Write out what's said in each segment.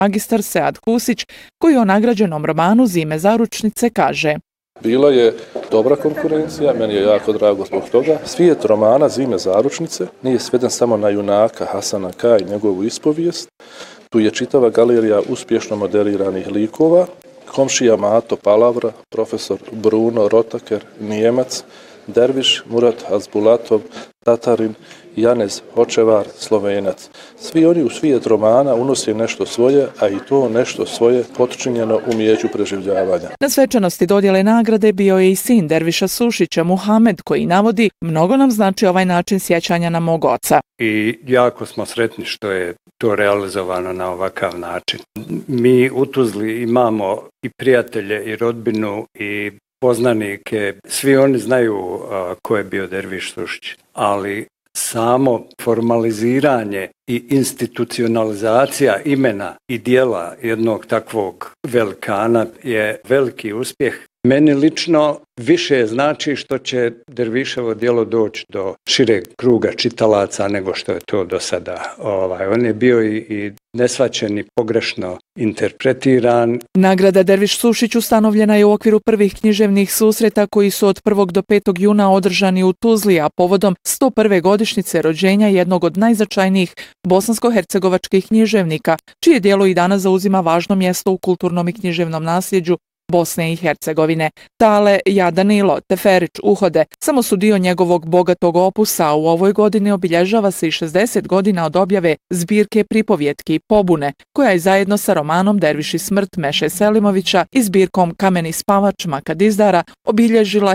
magistar Sead Husić, koji o nagrađenom romanu Zime zaručnice kaže: Bila je dobra konkurencija, meni je jako drago zbog toga. Svijet romana Zime zaručnice nije sveden samo na junaka Hasana K. i njegovu ispovijest. Tu je čitava galerija uspješno modeliranih likova, komšija Mato Palavra, profesor Bruno Rotaker, Nijemac, Derviš Murat Hazbulatov, Tatarin, Janez Hočevar, Slovenac. Svi oni u svijet romana unose nešto svoje, a i to nešto svoje potčinjeno umijeću preživljavanja. Na svečanosti dodjele nagrade bio je i sin Derviša Sušića, Muhamed, koji navodi: mnogo nam znači ovaj način sjećanja na mog oca. I jako smo sretni što je to realizovano na ovakav način. Mi u Tuzli imamo i prijatelje i rodbinu i poznanike, svi oni znaju ko je bio Derviš Sušić, ali samo formaliziranje i institucionalizacija imena i dijela jednog takvog velikana je veliki uspjeh. Meni lično više znači što će Derviševo djelo doći do šireg kruga čitalaca nego što je to do sada. On je bio i neshvaćen i pogrešno interpretiran. Nagrada Derviš Sušić ustanovljena je u okviru prvih književnih susreta koji su od 1. do 5. juna održani u Tuzli, a povodom 101. godišnjice rođenja jednog od najznačajnijih bosansko-hercegovačkih književnika, čije djelo i danas zauzima važno mjesto u kulturnom i književnom nasljeđu Bosne i Hercegovine. Tale, Jadanilo, Teferić, Uhode samo su dio njegovog bogatog opusa, a u ovoj godini obilježava se i 60 godina od objave zbirke pripovjetki Pobune, koja je zajedno sa romanom Derviš i smrt Meše Selimovića i zbirkom Kameni spavač Maka Dizdara obilježila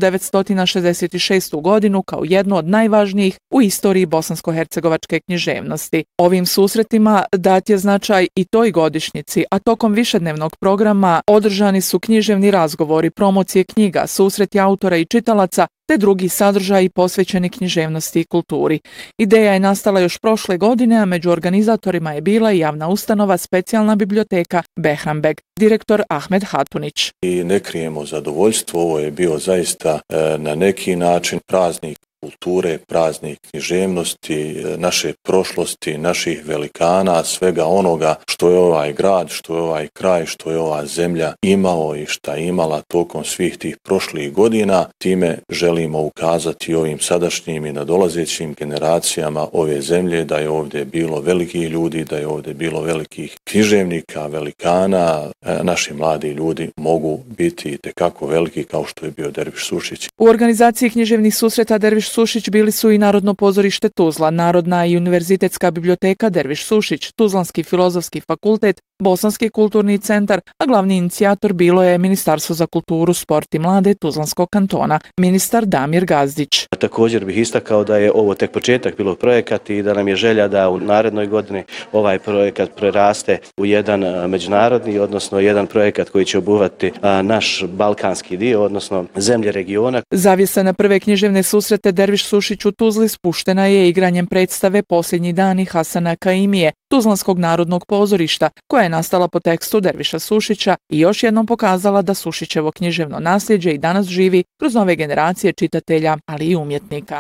1966. godinu kao jednu od najvažnijih u istoriji bosansko-hercegovačke književnosti. Ovim susretima dat je značaj i toj godišnjici, a tokom višednevnog programa održani su književni razgovori, promocije knjiga, susreti autora i čitalaca, te drugi sadržaji posvećeni književnosti i kulturi. Ideja je nastala još prošle godine, a među organizatorima je bila i javna ustanova Specijalna biblioteka Behrambeg, direktor Ahmed Hatunić. I ne krijemo zadovoljstvo, ovo je bio zaista na neki način praznik kulture, praznik književnosti, naše prošlosti, naših velikana, svega onoga što je ovaj grad, što je ovaj kraj, što je ova zemlja imao i šta je imala tokom svih tih prošlih godina. Time želimo ukazati ovim sadašnjim i nadolazećim generacijama ove zemlje da je ovdje bilo velikih ljudi, da je ovdje bilo velikih književnika, velikana. Naši mladi ljudi mogu biti itekako veliki kao što je bio Derviš Sušić. U organizaciji književnih susreta Derviš Sušić bili su i Narodno pozorište Tuzla, Narodna i univerzitetska biblioteka Derviš Sušić, Tuzlanski filozofski fakultet, Bosanski kulturni centar, a glavni inicijator bilo je Ministarstvo za kulturu, sport i mlade Tuzlanskog kantona, ministar Damir Gazdić. Također bih istakao da je ovo tek početak pilot projekat i da nam je želja da u narednoj godini ovaj projekat preraste u jedan međunarodni, odnosno jedan projekat koji će obuhvatiti naš balkanski dio, odnosno zemlje regiona. Zavjesa na prve književne susrete Derviš Sušić u Tuzli spuštena je igranjem predstave Posljednji dani Hasana Kaimije, Tuzlanskog narodnog pozorišta, koja je nastala po tekstu Derviša Sušića i još jednom pokazala da Sušićevo književno nasljeđe i danas živi kroz nove generacije čitatelja, ali i umjetnika.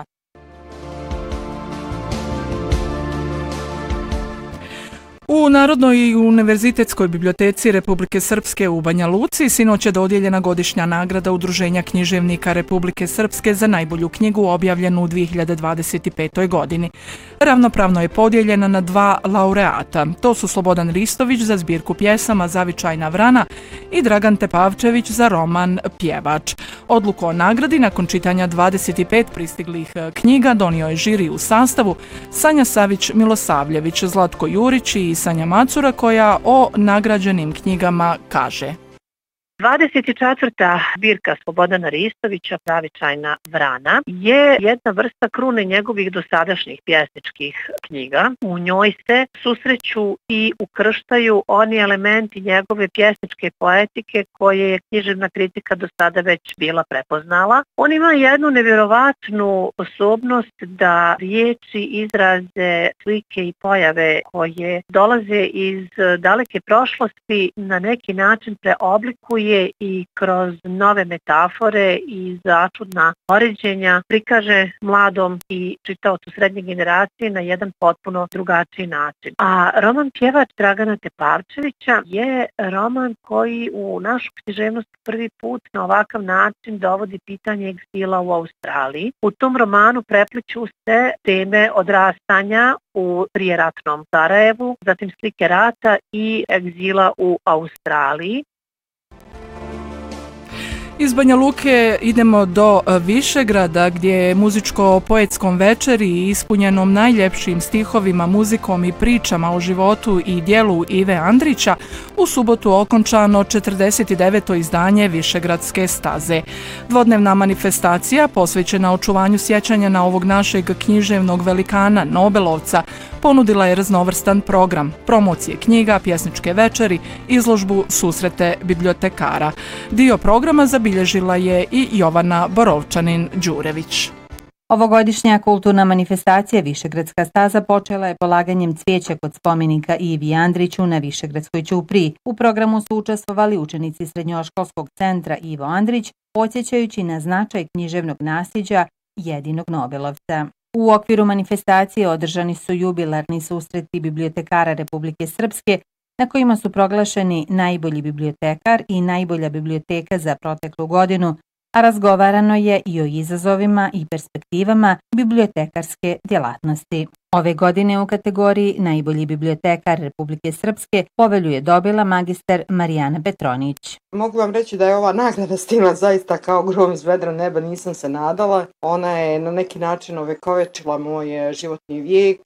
U Narodnoj i univerzitetskoj biblioteci Republike Srpske u Banja Luci sinoć je dodijeljena godišnja nagrada Udruženja književnika Republike Srpske za najbolju knjigu objavljenu u 2025. godini. Ravnopravno je podijeljena na 2 laureata. To su Slobodan Ristović za zbirku pjesama Zavičajna vrana i Dragan Tepavčević za roman Pjevač. Odluku o nagradi nakon čitanja 25 pristiglih knjiga donio je žiri u sastavu Sanja Savić-Milosavljević, Zlatko Jurić i Sanja Macura, koja o nagrađenim knjigama kaže: 24. zbirka Slobodana Ristovića, Zavičajna vrana, je jedna vrsta krune njegovih dosadašnjih pjesničkih knjiga. U njoj se susreću i ukrštaju oni elementi njegove pjesničke poetike koje je književna kritika do sada već bila prepoznala. On ima jednu nevjerovatnu sposobnost da riječi, izraze, slike i pojave koje dolaze iz daleke prošlosti na neki način preoblikuju istorije i kroz nove metafore i začudna poređenja prikaže mladom i čitaocu srednje generacije na jedan potpuno drugačiji način. A roman Pjevač Dragana Tepavčevića je roman koji u našu književnost prvi put na ovakav način dovodi pitanje egzila u Australiji. U tom romanu prepliću se teme odrastanja u prijeratnom Sarajevu, zatim slike rata i egzila u Australiji. Iz Banja Luke idemo do Višegrada gdje je muzičko-poetskom večeri ispunjenom najljepšim stihovima, muzikom i pričama o životu i djelu Ive Andrića u subotu okončano 49. izdanje Višegradske staze. Dvodnevna manifestacija posvećena očuvanju sjećanja na ovog našeg književnog velikana, Nobelovca, ponudila je raznovrstan program, promocije knjiga, pjesničke večeri, izložbu, susrete bibliotekara. Dio programa zabilježila je i Jovana Borovčanin-Đurević. Ovogodišnja kulturna manifestacija Višegradska staza počela je polaganjem cvijeća kod spomenika Ivi Andriću na Višegradskoj ćupriji. U programu su učestvovali učenici srednjoškolskog centra Ivo Andrić, podsjećajući na značaj književnog nasljeđa jedinog Nobelovca. U okviru manifestacije održani su jubilarni susreti bibliotekara Republike Srpske, na kojima su proglašeni najbolji bibliotekar i najbolja biblioteka za proteklu godinu, a razgovarano je i o izazovima i perspektivama bibliotekarske djelatnosti. Ove godine u kategoriji najbolji bibliotekar Republike Srpske povelju je dobila magister Marijana Petronić. Mogu vam reći da je ova nagrada stigla zaista kao grom iz vedra neba, nisam se nadala. Ona je na neki način ovekovečila moj životni vijek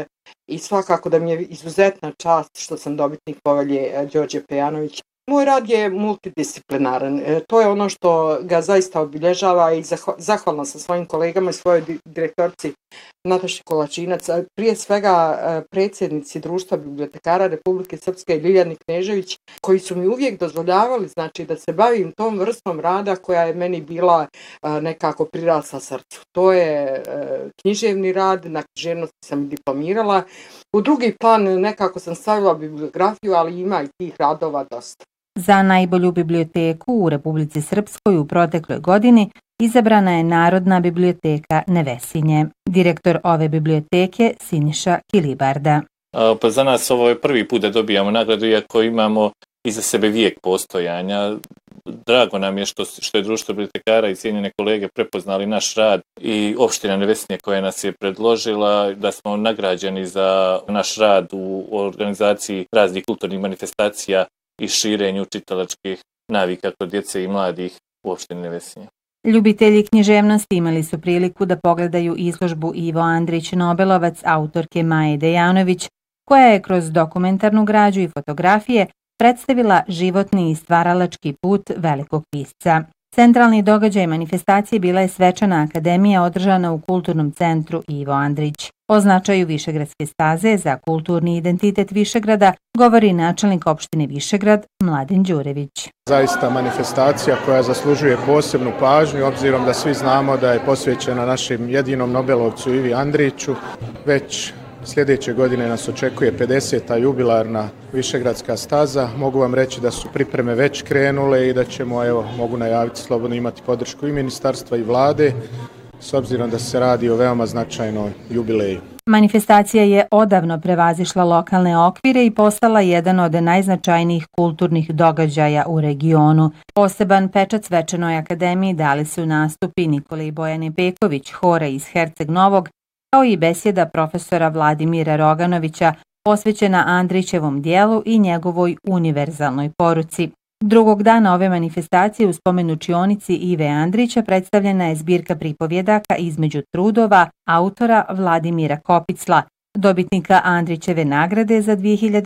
i svakako da mi je izuzetna čast što sam dobitnik povelje Đorđe Pejanović. Moj rad je multidisciplinaran, to je ono što ga zaista obilježava i zahvalna sam svojim kolegama i svojoj direktorici Nataši Kolačinac, prije svega predsjednici Društva bibliotekara Republike Srpske Ljiljani Knežević, koji su mi uvijek dozvoljavali da se bavim tom vrstom rada koja je meni bila nekako prirasla srcu. To je književni rad, na književnosti sam diplomirala. U drugi plan nekako sam stavila bibliografiju, ali ima i tih radova dosta. Za najbolju biblioteku u Republici Srpskoj u protekloj godini izabrana je Narodna biblioteka Nevesinje. Direktor ove biblioteke Siniša Kilibarda. Pa za nas ovo je prvi put da dobijamo nagradu, iako imamo iza sebe vijek postojanja. Drago nam je što je Društvo bibliotekara i cijenjene kolege prepoznali naš rad i opština Nevesinje koja nas je predložila, da smo nagrađeni za naš rad u organizaciji raznih kulturnih manifestacija i širenju čitalačkih navika kod djece i mladih u opštini Nevesinje. Ljubitelji književnosti imali su priliku da pogledaju izložbu Ivo Andrić Nobelovac autorke Maje Dejanović, koja je kroz dokumentarnu građu i fotografije predstavila životni i stvaralački put velikog pisca. Centralni događaj manifestacije bila je svečana akademija održana u Kulturnom centru Ivo Andrić. O značaju Višegradske staze za kulturni identitet Višegrada govori načelnik opštine Višegrad Mladen Đurević. Zaista manifestacija koja zaslužuje posebnu pažnju, obzirom da svi znamo da je posvećena našem jedinom Nobelovcu Ivi Andriću. Već sljedeće godine nas očekuje 50. jubilarna Višegradska staza. Mogu vam reći da su pripreme već krenule i da ćemo, mogu najaviti slobodno, imati podršku i ministarstva i vlade, s obzirom da se radi o veoma značajnoj jubileju. Manifestacija je odavno prevazišla lokalne okvire i postala jedan od najznačajnijih kulturnih događaja u regionu. Poseban pečat svečanoj akademiji dali su nastupi Nikole i Bojane Peković, hora iz Herceg Novog, kao i besjeda profesora Vladimira Roganovića posvećena Andrićevom dijelu i njegovoj univerzalnoj poruci. Drugog dana ove manifestacije u spomen učionici Ive Andrića predstavljena je zbirka pripovjedaka između trudova autora Vladimira Kopicla, dobitnika Andrićeve nagrade za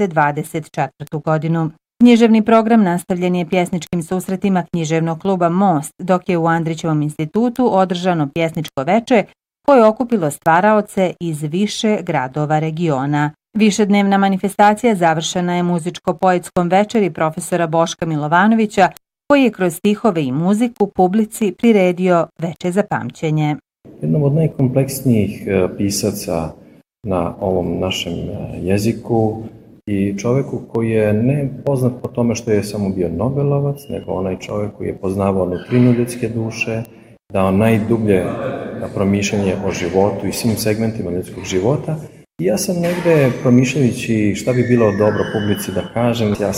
2024. godinu. Književni program nastavljen je pjesničkim susretima književnog kluba Most, dok je u Andrićevom institutu održano pjesničko veče koje je okupilo stvaraoce iz više gradova regiona. Višednevna manifestacija završena je muzičko-poetskom večeri profesora Boška Milovanovića, koji je kroz stihove i muziku publici priredio veče za pamćenje. Jednom od najkompleksnijih pisaca na ovom našem jeziku i čovjeku koji je ne poznat po tome što je samo bio Nobelovac, nego onaj čovjek koji je poznavao nutrinu ljudske duše, dao najdublje promišljanje o životu i svim segmentima ljudskog života. I ja sam negde promišljajući šta bi bilo dobro publici da kažem, ja